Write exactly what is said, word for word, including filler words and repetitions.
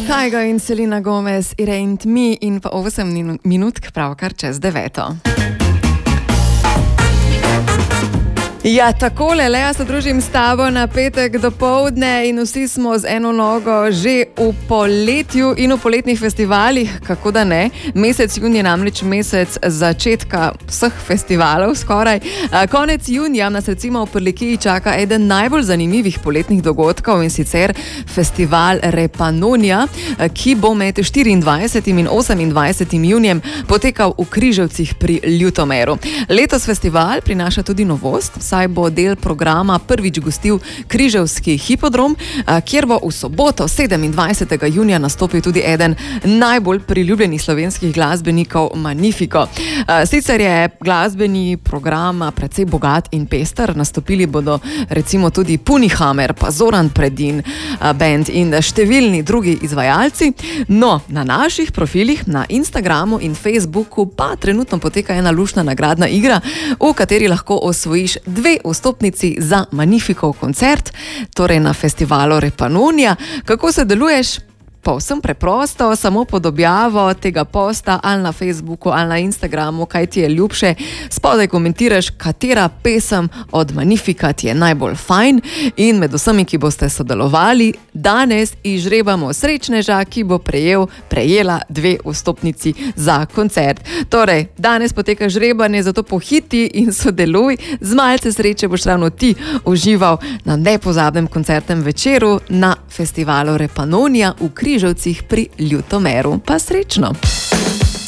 Kajgo in Selena Gomez, It Ain't Me in pa osem minutk pravkar čez deveto. Ja, takole, le jaz se družim s tabo na petek dopoldne in vsi smo z eno nogo že v poletju in v poletnih festivalih, kako da ne. Mesec junij je namreč mesec začetka vseh festivalov skoraj. Konec junija nas recimo v Prlekiji čaka eden najbolj zanimivih poletnih dogodkov in sicer festival Repanonija, ki bo med štiriindvajsetim in osemindvajsetim junijem potekal v Križevcih pri Ljutomeru. Letos festival prinaša tudi novost, saj bo del programa prvič gostil Križevski hipodrom, kjer bo v soboto sedemindvajsetega junija nastopil tudi eden najbolj priljubljenih slovenskih glasbenikov Magnifico. Sicer je glasbeni program precej bogat in pester, nastopili bodo recimo tudi Punihammer, pa Zoran Predin band in številni drugi izvajalci. No, na naših profilih na Instagramu in Facebooku pa trenutno poteka ena luštna nagradna igra, v kateri lahko osvojiš dve vstopnici za Magnificov koncert, torej na festivalu Repanonija. Kako se deluješ? Povsem preprosto, samo pod objavo tega posta ali na Facebooku ali na Instagramu, kaj ti je ljubše, spodaj komentiraš, katera pesem od Magnifica ti je najbolj fajn in med vsemi, ki boste sodelovali, danes izžrebamo srečneža, ki bo prejel, prejela dve vstopnici za koncert. Torej, danes poteka žrebanje, zato pohiti in sodeluj, z malce sreče boš ravno ti užival na nepozabnem koncertnem večeru na festivalu Repanonija v Križevcih pri Ljutomeru. Pa srečno!